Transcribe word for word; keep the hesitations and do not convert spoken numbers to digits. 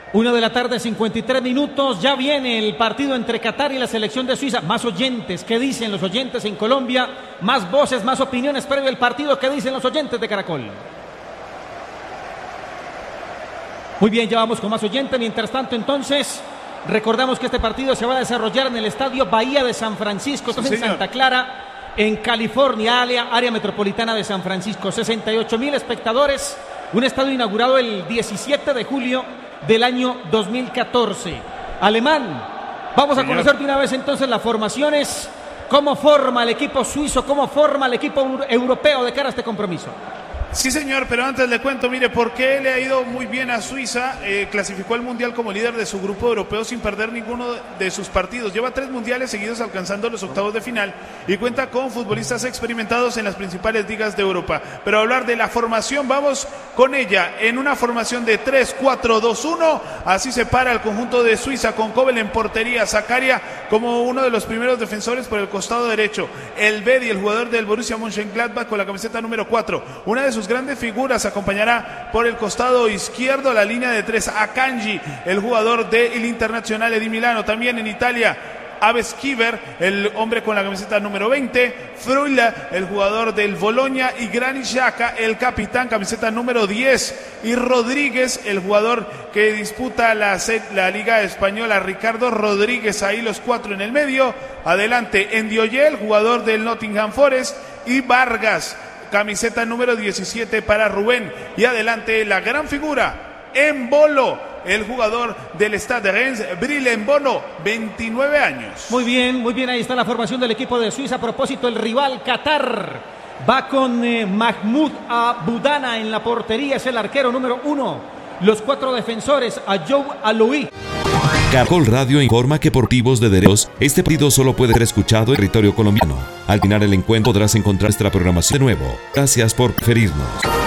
Una de la tarde, cincuenta y tres minutos. Ya viene el partido entre Qatar y la selección de Suiza. Más oyentes. ¿Qué dicen los oyentes en Colombia? Más voces, más opiniones previo al partido. ¿Qué dicen los oyentes de Caracol? Muy bien, ya vamos con más oyentes. Mientras tanto, entonces, recordamos que este partido se va a desarrollar en el Estadio Bahía de San Francisco. Esto es en Santa Clara, en California, área, área metropolitana de San Francisco. sesenta y ocho mil espectadores. Un estadio inaugurado el diecisiete de julio del año dos mil catorce. Alemán, vamos a Señor. conocer de una vez entonces las formaciones. ¿Cómo forma el equipo suizo? ¿Cómo forma el equipo europeo de cara a este compromiso? Sí, señor, pero antes le cuento, mire, por qué le ha ido muy bien a Suiza. Eh, clasificó al Mundial como líder de su grupo europeo sin perder ninguno de sus partidos. Lleva tres mundiales seguidos alcanzando los octavos de final y cuenta con futbolistas experimentados en las principales ligas de Europa. Pero hablar de la formación, vamos con ella en una formación de tres cuatro dos uno. Así se para el conjunto de Suiza con Kobel en portería, Zakaria como uno de los primeros defensores por el costado derecho. El Bedi, el jugador del Borussia Mönchengladbach, con la camiseta número cuatro. Una de sus grandes figuras acompañará por el costado izquierdo la línea de tres Akanji, el jugador del Internazionale di Milano. También en Italia, Aves Kiver, el hombre con la camiseta número veinte, Fruila, el jugador del Bologna, y Granit Xhaka, el capitán, camiseta número diez, y Rodríguez, el jugador que disputa la, la Liga Española, Ricardo Rodríguez, ahí los cuatro en el medio. Adelante, Ndioye, el jugador del Nottingham Forest, y Vargas, camiseta número diecisiete para Rubén. Y adelante la gran figura, Embolo, el jugador del Stade de Reims, Bril Embolo, veintinueve años. Muy bien, muy bien, ahí está la formación del equipo de Suiza. A propósito, el rival Qatar va con eh, Mahmoud Abudana en la portería, es el arquero número uno. Los cuatro defensores, Ayoub Aloui. Caracol Radio informa que por motivos de derechos, este partido solo puede ser escuchado en territorio colombiano. Al final el encuentro podrás encontrar nuestra programación de nuevo. Gracias por preferirnos.